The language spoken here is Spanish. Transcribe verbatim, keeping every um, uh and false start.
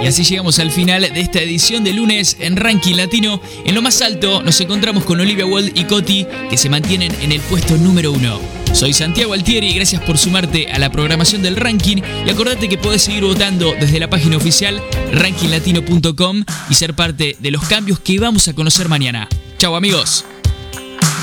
Y así llegamos al final de esta edición de lunes en Ranking Latino. En lo más alto nos encontramos con Olivia Wilde y Coti, que se mantienen en el puesto número uno. Soy Santiago Altieri, gracias por sumarte a la programación del ranking y acordate que podés seguir votando desde la página oficial ranking latino punto com y ser parte de los cambios que vamos a conocer mañana. Chau amigos.